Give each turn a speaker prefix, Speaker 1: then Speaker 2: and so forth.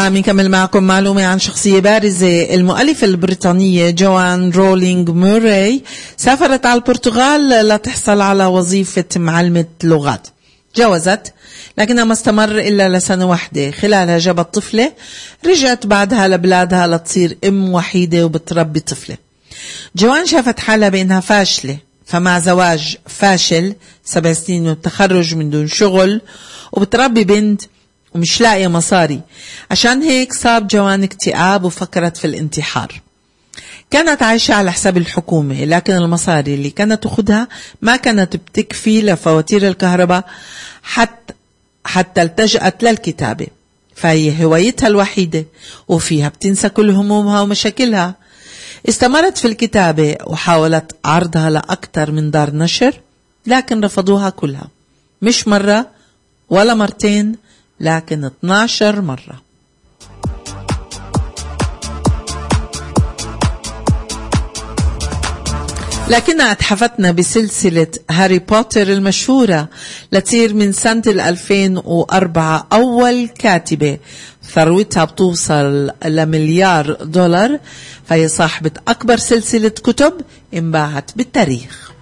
Speaker 1: بنكمل معكم معلومة عن شخصية بارزة. المؤلفة البريطانية جوان رولينغ موراي سافرت على البرتغال لتحصل على وظيفة معلمة لغات. جوزت لكنها ما استمر إلا لسنة واحدة، خلالها جابت طفلة، رجعت بعدها لبلادها لتصير أم وحيدة وبتربي طفلة. جوان شافت حالها بأنها فاشلة، فمع زواج فاشل 7 سنين والتخرج من دون شغل وبتربي بنت ومش لاقية مصاري، عشان هيك صاب جوان اكتئاب وفكرت في الانتحار. كانت عايشة على حساب الحكومة، لكن المصاري اللي كانت تأخذها ما كانت بتكفي لفواتير الكهرباء، حتى التجأت للكتابة، فهي هوايتها الوحيدة وفيها بتنسى كل همومها ومشاكلها. استمرت في الكتابة وحاولت عرضها لأكثر من دار نشر، لكن رفضوها كلها، مش مرة ولا مرتين، لكن 12 مرة. لكنها اتحفتنا بسلسلة هاري بوتر المشهورة لتصير من سنة 2004 أول كاتبة ثروتها بتوصل $1 مليار، فهي صاحبة أكبر سلسلة كتب انباعت بالتاريخ.